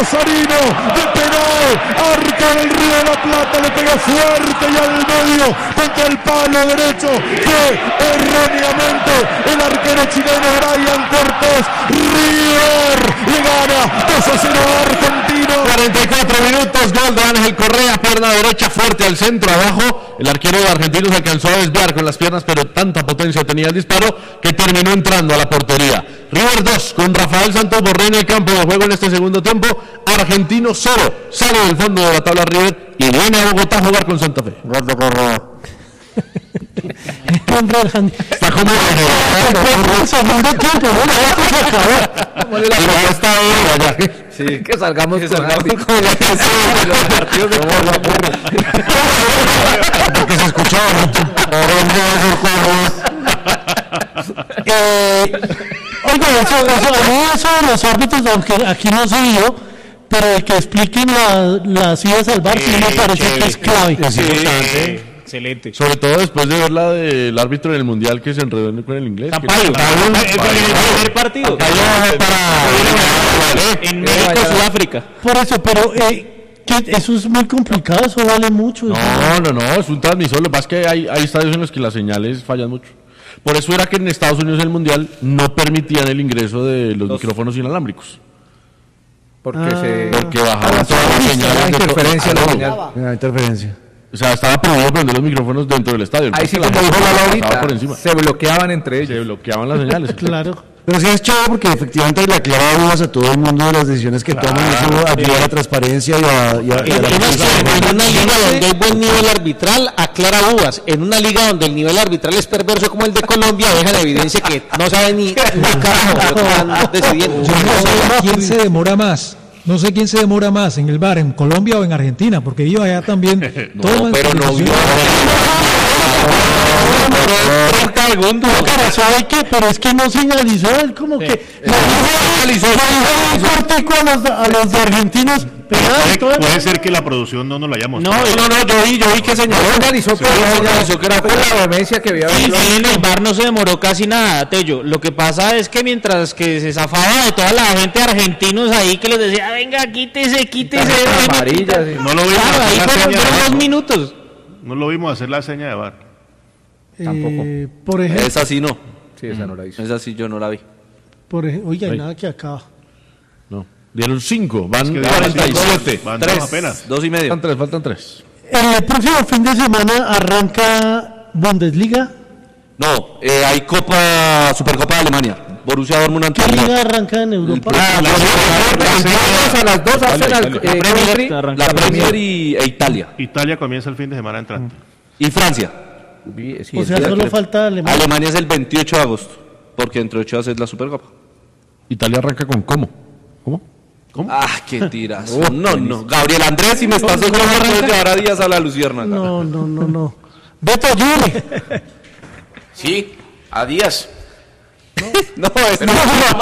Mazarino de penal, arco del Río de la Plata, le pega fuerte y al medio contra el palo derecho que erróneamente el arquero chileno Brian Cortés. River le gana 2-0 a Argentino. 44 minutos, gol de Ángel Correa, pierna derecha fuerte al centro, abajo. El arquero argentino se alcanzó a desviar con las piernas, pero tanta potencia tenía el disparo que terminó entrando a la portería. River 2 con Rafael Santos Borré en el campo de juego en este segundo tiempo. Argentino 0, sale del fondo de la tabla River y viene a Bogotá a jugar con Santa Fe. Gol de Correa. Está como sí, que salgamos con los partidos de porque se escuchaba oiga, eso de los árbitros, aunque aquí no se vio, pero de que expliquen las idas al bar, sí me parece que es clave. Es importante. Excelente. Sobre todo después de ver la del árbitro en el mundial que se enredó con el inglés. El primer partido. En México, Sudáfrica. Por eso, pero eso es muy complicado, eso vale mucho. No, es un transmisor. Lo que pasa es que hay estadios en los que las señales fallan mucho. Por eso era que en Estados Unidos en el mundial no permitían el ingreso de los micrófonos inalámbricos. Porque bajaban todas las señales. Interferencia. O sea, estaba prohibido prender los micrófonos dentro del estadio. Ahí sí, como dijo Lalo ahorita, por encima. se bloqueaban entre ellos. Se bloqueaban las señales. Claro. Pero sí es chévere porque efectivamente le aclara dudas a todo el mundo de las decisiones que toman, eso ayuda a la transparencia y a en una liga donde hay buen nivel arbitral, aclara dudas. En una liga donde el nivel arbitral es perverso como el de Colombia, deja en evidencia que no sabe ni carajo lo que están decidiendo. Yo no sé quién se demora más. No sé quién se demora más, en el bar, en Colombia o en Argentina, porque ellos allá también. No, pero no vio. 30 segundos. ¿Sabe qué? Pero es que no señalizó él, como que. Señalizó. A los de argentinos. Puede ser que la producción no nos la hayamos. No, yo vi que señaló. Señalizó que era por la vehemencia que había. Sí, en el bar no se demoró casi nada, Tello. Lo que pasa es que mientras que se zafaba de toda la gente argentinos ahí que les decía, venga, quítese. Amarillas. No lo vimos. Claro, ahí fueron 2 minutos. No lo vimos hacer la seña de bar. Tampoco. Por ejemplo. Esa sí no. Sí, esa no la hizo. Esa sí yo no la vi. Oiga, hay nada que acaba. No. Dieron 5, van 47. Van 3 apenas. 2 y medio. Faltan 3. El próximo fin de semana arranca Bundesliga. No, hay Supercopa de Alemania. Borussia Dortmund ante ¿Qué liga arranca en Europa? A las 2 Arsenal, la Premier e Italia. Italia comienza el fin de semana entrante. Y Francia. Sí, o sea, solo falta Alemania. Alemania es el 28 de agosto, porque dentro de 8 días es la Supercopa. Italia arranca con ¿cómo? Ah, qué tiras. No. Gabriel Andrés, si me estás oyendo, puedes llevar a Díaz a la Luciérnaga. No. Beto Ayure. Sí, a Díaz. No, es no.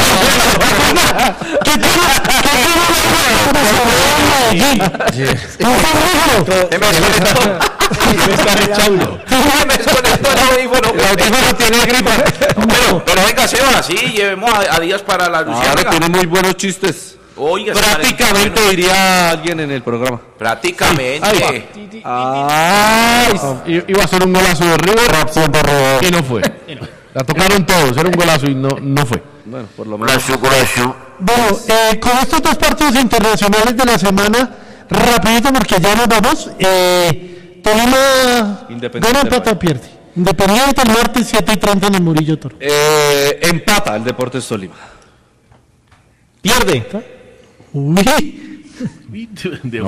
Pero venga, Seba, sí, llevemos a Díaz para la Luciérnaga. Tiene muy buenos chistes. Oiga, prácticamente diría alguien en el programa. Prácticamente. Iba a ser un golazo de River y no fue. La tocaron todos, era un golazo y no fue. Bueno, por lo menos. Bueno, con estos 2 partidos internacionales de la semana, rapidito porque ya nos vamos. Tolima gana, empata o pierde. Independiente el martes 7:30 en el Murillo Toro. Empata el Deportes Tolima. Pierde. Uy. Yo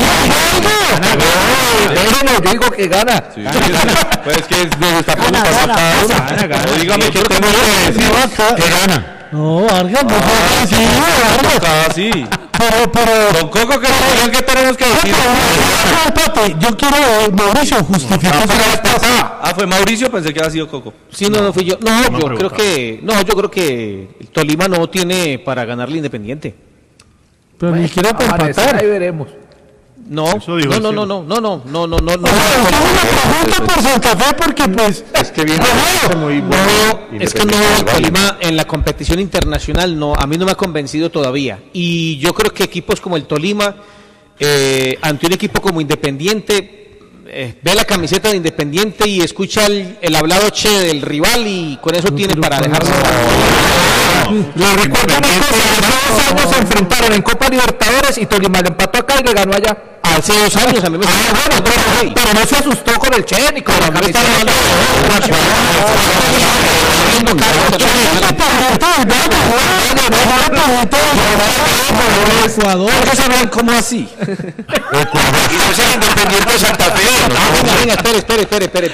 digo que gana. Sí, pues es que nos está poniendo gana. Dígame que tengo que decir que gana. No, Vargas, no Vargas. Sí. Pero Don Coco, ¿qué tenemos que decir? Yo quiero Mauricio justificar. Fue Mauricio, pensé que había sido Coco. Sí, no fui yo. Yo creo que el Tolima no tiene para ganarle Independiente. Pero ni siquiera para empatar. Ahí veremos. No, Eso dijo el no. Tengo una pregunta por Santa Fe porque pues Es que viene muy bueno. Es que no, Tolima en la competición internacional no, a mí no me ha convencido todavía. Y yo creo que equipos como el Tolima, ante un equipo como Independiente, ve la camiseta de Independiente y escucha el hablado che del rival y con eso tiene para dejarse. Le recuerdo una cosa, hace 2 años se enfrentaron en Copa Libertadores y Tolima le empató acá y le ganó allá. Hace 2 años a mí me Pero no se asustó con el Che ni con la camiseta. Ecuador. ¿Cómo así? Y no es el Independiente de Santa Fe, ¿no? Venga, espere.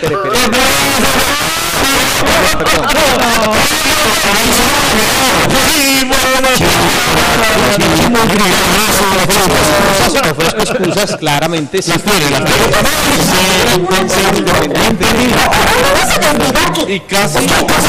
Ofrezco excusas, claramente. Sí, Y casi